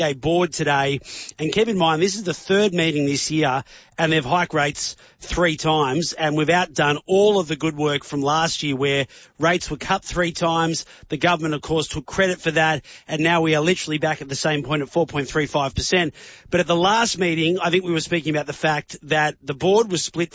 board today, and keep in mind this is the third meeting this year and they've hiked rates 3 times, and we've outdone all of the good work from last year where rates were cut 3 times. The government, of course, took credit for that, and now we are literally back at the same point at 4.35%. But at the last meeting, I think we were speaking about the fact that the board was split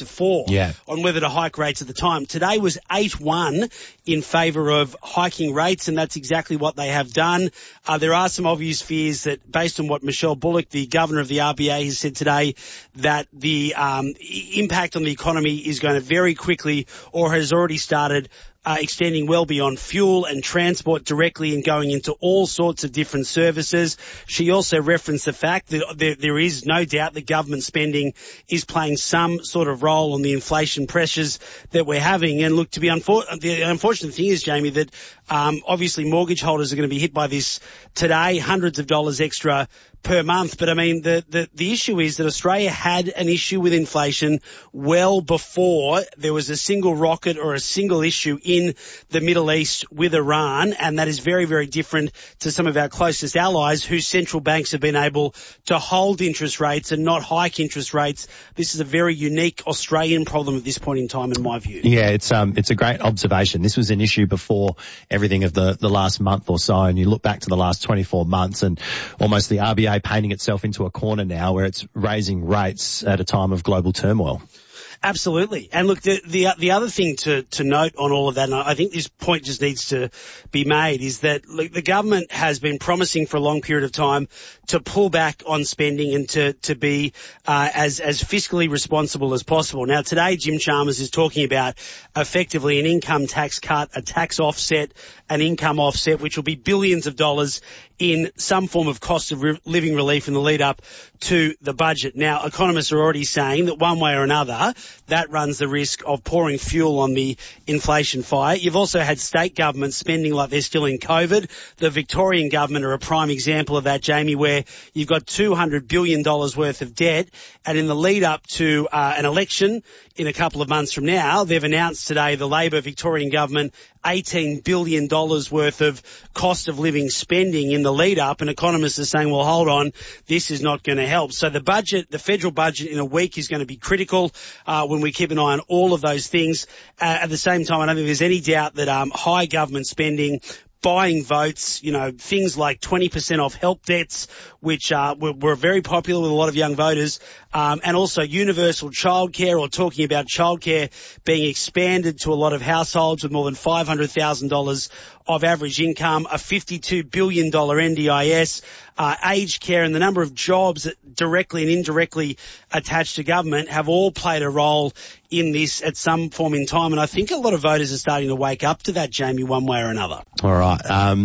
5-4 on whether to hike rates at the time. Today was 8-1 in favour of hiking rates, and that's exactly what they have done. There are some obvious fears that, based on what Michelle Bullock, the governor of the RBA, has said today, that the impact on the economy is going to very quickly, or has already started, extending well beyond fuel and transport directly and going into all sorts of different services. She also referenced the fact that there is no doubt that government spending is playing some sort of role on the inflation pressures that we're having. And look, the unfortunate thing is, Jamie, that obviously mortgage holders are going to be hit by this today, hundreds of dollars extra per month. But I mean, the issue is that Australia had an issue with inflation well before there was a single rocket or a single issue in the Middle East with Iran, and that is very, very different to some of our closest allies whose central banks have been able to hold interest rates and not hike interest rates. This is a very unique Australian problem at this point in time, in my view. Yeah, it's a great observation. This was an issue before everything of the last month or so, and you look back to the last 24 months and almost the RBA painting itself into a corner now where it's raising rates at a time of global turmoil. Absolutely. And look, the other thing to note on all of that, and I think this point just needs to be made, is that the government has been promising for a long period of time to pull back on spending and to be as fiscally responsible as possible. Now, today, Jim Chalmers is talking about effectively an income tax cut, a tax offset, an income offset, which will be billions of dollars in some form of cost of living relief in the lead up to the budget. Now, economists are already saying that one way or another, that runs the risk of pouring fuel on the inflation fire. You've also had state governments spending like they're still in COVID. The Victorian government are a prime example of that, Jamie, where you've got $200 billion worth of debt, and in the lead up to an election in a couple of months from now, they've announced today, the Labor Victorian government, $18 billion worth of cost of living spending in the lead up, and economists are saying, well, hold on, this is not going to help. So the budget, the federal budget in a week is going to be critical when we keep an eye on all of those things. At the same time, I don't think there's any doubt that high government spending, buying votes, things like 20% off help debts, which were very popular with a lot of young voters, and also universal childcare, or talking about childcare being expanded to a lot of households with more than $500,000 of average income, a $52 billion NDIS, aged care, and the number of jobs that directly and indirectly attached to government have all played a role in this at some form in time. And I think a lot of voters are starting to wake up to that, Jamie, one way or another. All right.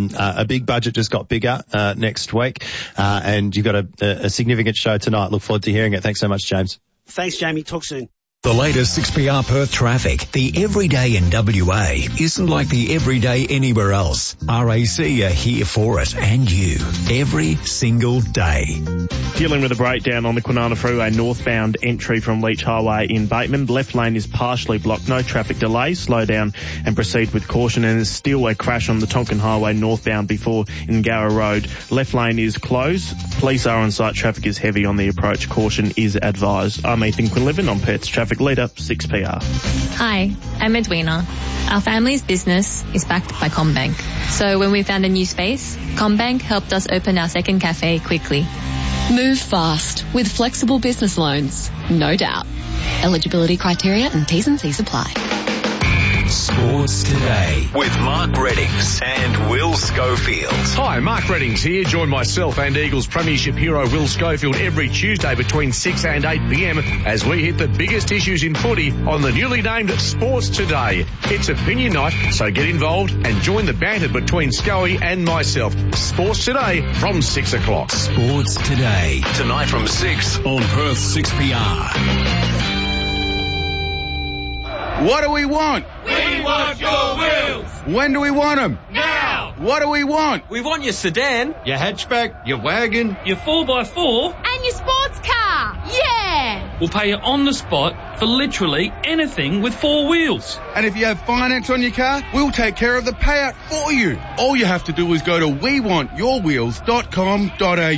A big budget just got bigger next week, and you've got a significant show tonight. Look forward to hearing it. Thanks so much, James. Thanks, Jamie. Talk soon. The latest 6PR Perth traffic. The everyday in WA isn't like the everyday anywhere else. RAC are here for it, and you, every single day. Dealing with a breakdown on the Kwinana Freeway northbound entry from Leach Highway in Bateman. Left lane is partially blocked. No traffic delays. Slow down and proceed with caution. And there's still a crash on the Tonkin Highway northbound before Ngara Road. Left lane is closed. Police are on site. Traffic is heavy on the approach. Caution is advised. I'm Ethan Quinlivan on Perth's Traffic Leader 6PR. Hi, I'm Edwina. Our family's business is backed by CommBank. So when we found a new space, CommBank helped us open our second cafe quickly. Move fast with flexible business loans, no doubt. Eligibility criteria and T's and C's apply. Sports Today with Mark Reddings and Will Schofield. Hi, Mark Reddings here. Join myself and Eagles Premiership hero Will Schofield every Tuesday between 6 and 8 p.m. as we hit the biggest issues in footy on the newly named Sports Today. It's opinion night, so get involved and join the banter between Scoey and myself. Sports Today from 6 o'clock. Sports Today. Tonight from 6 on Perth 6PR. What do we want? We want your wheels! When do we want them? Now! What do we want? We want your sedan, your hatchback, your wagon, your 4x4, and your sports car! Yeah! We'll pay you on the spot for literally anything with 4 wheels. And if you have finance on your car, we'll take care of the payout for you. All you have to do is go to wewantyourwheels.com.au.